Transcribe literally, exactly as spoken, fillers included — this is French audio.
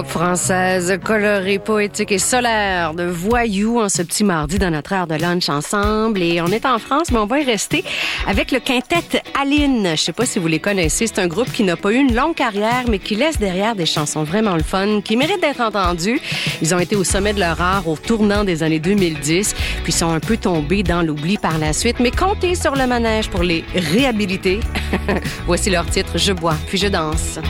Française, colorée, poétique et solaire de Voyou en ce petit mardi dans notre heure de lunch ensemble. Et on est en France, mais on va y rester avec le quintet Aline. Je sais pas si vous les connaissez. C'est un groupe qui n'a pas eu une longue carrière, mais qui laisse derrière des chansons vraiment le fun, qui méritent d'être entendues. Ils ont été au sommet de leur art au tournant des années deux mille dix, puis sont un peu tombés dans l'oubli par la suite. Mais comptez sur le manège pour les réhabiliter. Voici leur titre, Je bois, puis je danse.